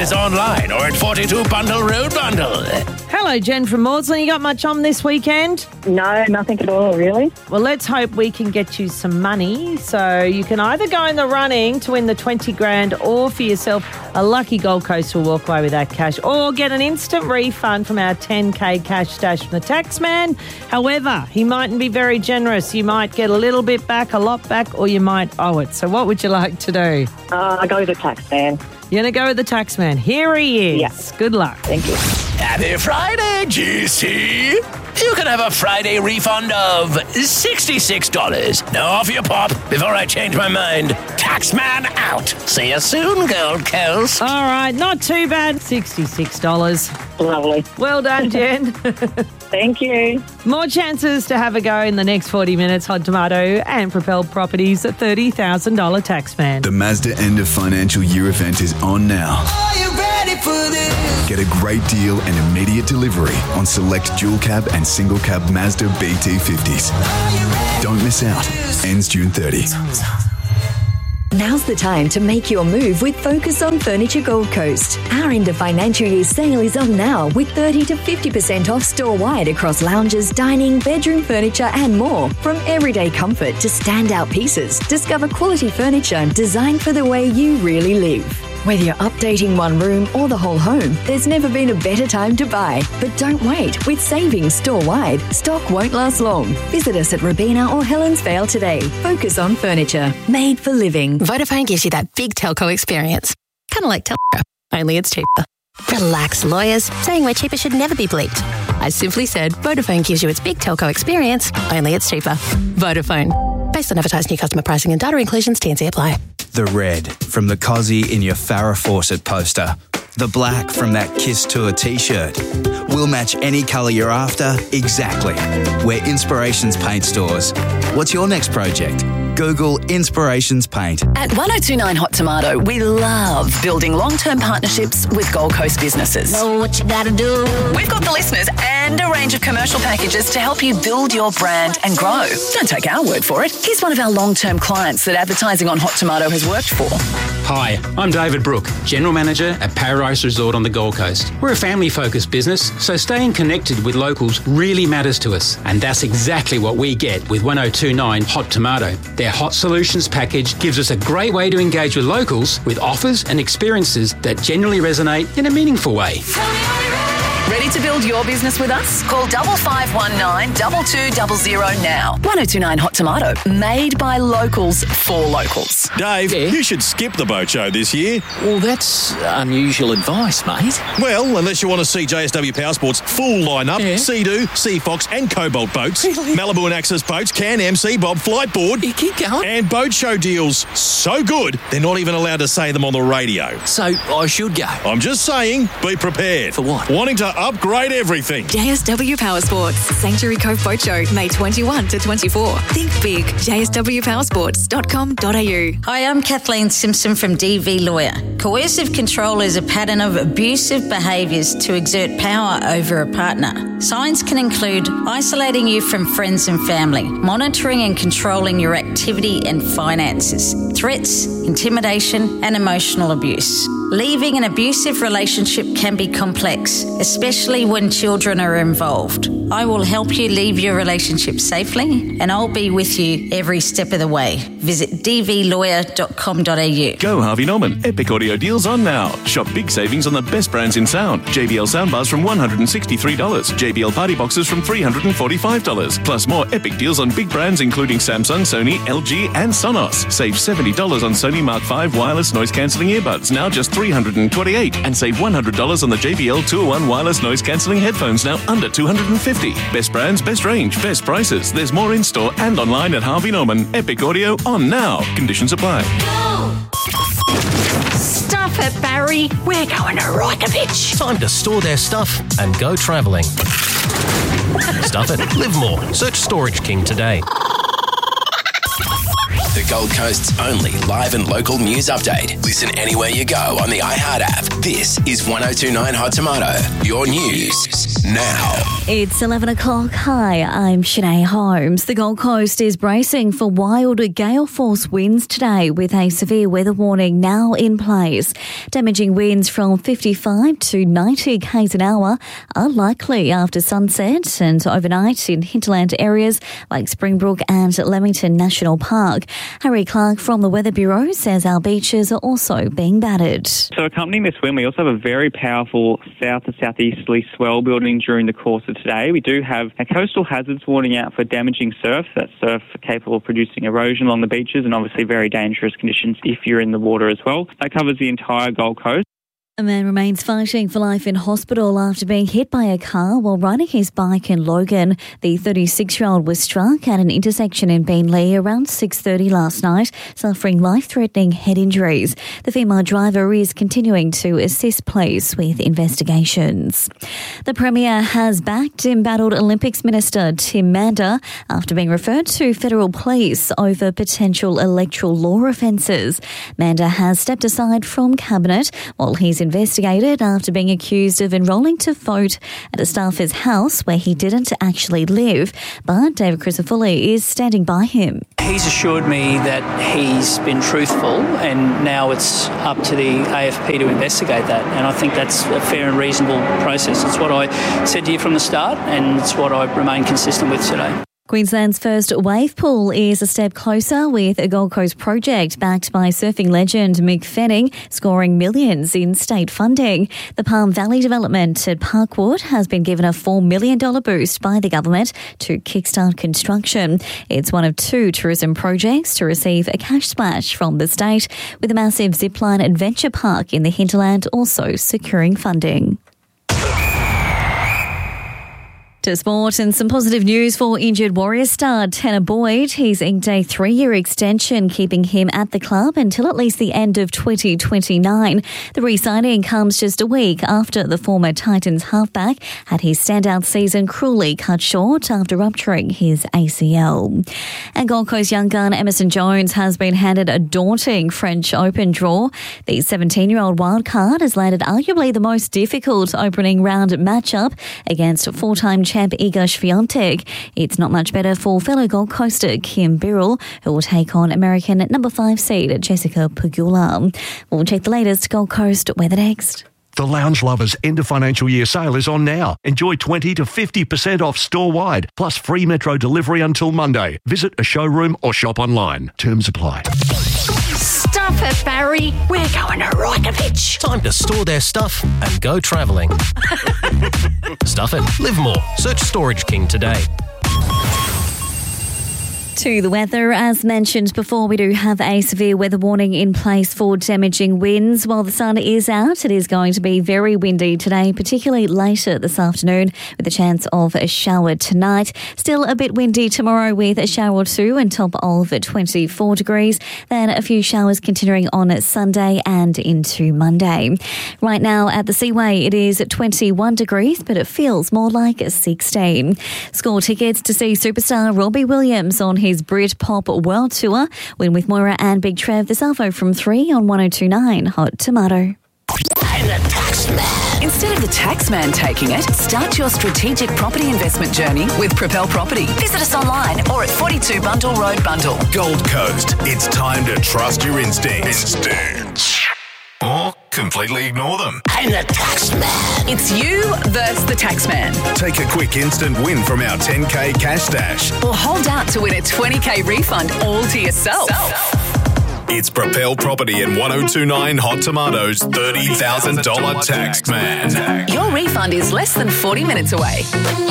is online or at 42 Bundle Road Bundle. Hello, Jen from Maudsley. You got much on this weekend? No, nothing at all, really. Well, let's hope we can get you some money. So you can either go in the running to win the 20 grand or for yourself a lucky Gold Coast will walk away with that cash, or get an instant refund from our 10K cash stash from the taxman. However, he mightn't be very generous. You might get a little bit back, a lot back, or you might owe it. So what would you like to do? I go with the taxman. You're going to go with the taxman. Here he is. Yeah. Good luck. Thank you. Happy Friday, GC. You can have a Friday refund of $66. Now off you pop before I change my mind. Taxman out. See you soon, Gold Coast. All right, not too bad. $66. Lovely. Well done, Jen. Thank you. More chances to have a go in the next 40 minutes. Hot Tomato and Propel Properties, a $30,000 taxman. The Mazda end of financial year event is on now. Are you ready for this? Get a great deal and immediate delivery on select dual cab and single cab Mazda BT50s. Don't miss out. Ends June 30. Now's the time to make your move with Focus on Furniture Gold Coast. Our end of financial year sale is on now with 30 to 50% off store-wide across lounges, dining, bedroom furniture and more. From everyday comfort to standout pieces, discover quality furniture designed for the way you really live. Whether you're updating one room or the whole home, there's never been a better time to buy. But don't wait. With savings store-wide, stock won't last long. Visit us at Robina or Helens Vale today. Focus on Furniture. Made for living. Vodafone gives you that big telco experience. Kind of like Telco, only it's cheaper. Relax, lawyers. Saying we're cheaper should never be bleeped. I simply said Vodafone gives you its big telco experience, only it's cheaper. Vodafone. Based on advertised new customer pricing and data inclusions, T&C apply. The red from the Cozzy in your Farrah Fawcett poster. The black from that Kiss Tour t-shirt. We'll match any colour you're after exactly. We're Inspirations Paint stores. What's your next project? Google Inspirations Paint. At 1029 Hot Tomato, we love building long-term partnerships with Gold Coast businesses. Know what you gotta do. We've got the listeners and a range of commercial packages to help you build your brand and grow. Don't take our word for it. Here's one of our long-term clients that advertising on Hot Tomato has worked for. Hi, I'm David Brook, General Manager at Paradise Resort on the Gold Coast. We're a family-focused business, so staying connected with locals really matters to us. And that's exactly what we get with 1029 Hot Tomato. Their Hot Solutions package gives us a great way to engage with locals with offers and experiences that genuinely resonate in a meaningful way. Ready to build your business with us? Call 5519 2200 now. 1029 Hot Tomato, made by locals for locals. Dave, you should skip the boat show this year. Well, that's unusual advice, mate. Well, unless you want to see JSW Power Sports' full lineup, Sea-Doo, Sea Fox and Cobalt boats, Malibu and Axis boats, Can-Am, Sea-Bob, Flightboard, keep going, and boat show deals so good, they're not even allowed to say them on the radio. So I should go? I'm just saying, be prepared. For what? Wanting to upgrade everything. JSW Power Sports, Sanctuary Cove Boat Show, May 21 to 24. Think big. JSWPowersports.com.au. Hi, I'm Kathleen Simpson from DV Lawyer. Coercive control is a pattern of abusive behaviours to exert power over a partner. Signs can include isolating you from friends and family, monitoring and controlling your activity and finances, threats, intimidation, and emotional abuse. Leaving an abusive relationship can be complex, especially when children are involved. I will help you leave your relationship safely, and I'll be with you every step of the way. Visit dvlawyer.com.au. Go Harvey Norman. Epic audio deals on now. Shop big savings on the best brands in sound. JBL soundbars from $163. JBL party boxes from $345. Plus more epic deals on big brands including Samsung, Sony, LG and Sonos. Save $70 on Sony Mark V wireless noise cancelling earbuds, now just $328. And save $100 on the JBL 201 wireless noise cancelling headphones, now under $250. Best brands, best range, best prices. There's more in store and online at Harvey Norman. Epic audio on now. Conditions apply. Stuff it, Barry. We're going to Reykjavik. Time to store their stuff and go travelling. Stuff it. Live more. Search Storage King today. The Gold Coast's only live and local news update. Listen anywhere you go on the iHeart app. This is 1029 Hot Tomato. Your news now. It's 11 o'clock. Hi, I'm Shanae Holmes. The Gold Coast is bracing for wild gale force winds today with a severe weather warning now in place. Damaging winds from 55 to 90 k's an hour are likely after sunset and overnight in hinterland areas like Springbrook and Leamington National Park. Harry Clark from the Weather Bureau says our beaches are also being battered. So accompanying this wind, we also have a very powerful south to southeasterly swell building during the course of today. We do have a coastal hazards warning out for damaging surf. That's surf capable of producing erosion along the beaches and obviously very dangerous conditions if you're in the water as well. That covers the entire Gold Coast. A man remains fighting for life in hospital after being hit by a car while riding his bike in Logan. The 36-year-old was struck at an intersection in Beenleigh around 6:30 last night, suffering life-threatening head injuries. The female driver is continuing to assist police with investigations. The Premier has backed embattled Olympics Minister Tim Mander after being referred to federal police over potential electoral law offences. Mander has stepped aside from Cabinet while he's investigated after being accused of enrolling to vote at a staffer's house where he didn't actually live. But David Crisafulli is standing by him. He's assured me that he's been truthful and now it's up to the AFP to investigate that. And I think that's a fair and reasonable process. It's what I said to you from the start and it's what I remain consistent with today. Queensland's first wave pool is a step closer with a Gold Coast project backed by surfing legend Mick Fanning scoring millions in state funding. The Palm Valley development at Parkwood has been given a $4 million boost by the government to kickstart construction. It's one of 2 tourism projects to receive a cash splash from the state, with a massive zipline adventure park in the hinterland also securing funding. To sport and some positive news for injured Warriors star Tanner Boyd. He's inked a 3-year extension, keeping him at the club until at least the end of 2029. The re-signing comes just a week after the former Titans halfback had his standout season cruelly cut short after rupturing his ACL. And Gold Coast young gun Emerson Jones has been handed a daunting French Open draw. The 17-year-old wildcard has landed arguably the most difficult opening round matchup against four-time champ Iga Swiatek. It's not much better for fellow Gold Coaster Kim Birrell, who will take on American number 5 seed Jessica Pegula. We'll check the latest Gold Coast weather next. The Lounge Lovers end of financial year sale is on now. Enjoy 20 to 50% off store-wide, plus free metro delivery until Monday. Visit a showroom or shop online. Terms apply. Stop it, Barry. We're going to Reykjavik. Time to store their stuff and go travelling. Stuff it. Live more. Search Storage King today. To the weather, as mentioned before, we do have a severe weather warning in place for damaging winds. While the sun is out, it is going to be very windy today, particularly later this afternoon, with a chance of a shower tonight. Still a bit windy tomorrow with a shower or 2 and top of 24 degrees. Then a few showers continuing on Sunday and into Monday. Right now at the Seaway, it is 21 degrees, but it feels more like 16. Score tickets to see superstar Robbie Williams on his Britpop World Tour. Win with Moira and Big Trev this Alvo from 3 on 102.9 Hot Tomato. I'm the Taxman. Instead of the Taxman taking it, start your strategic property investment journey with Propel Property. Visit us online or at 42 Bundle Road, Bundle. Gold Coast, it's time to trust your instincts. Or completely ignore them. I'm the Taxman. It's you versus the Taxman. Take a quick instant win from our 10K cash dash. Or hold out to win a 20K refund all to yourself. It's Propel Property and 102.9 Hot Tomatoes $30,000 tax man. Your refund is less than 40 minutes away.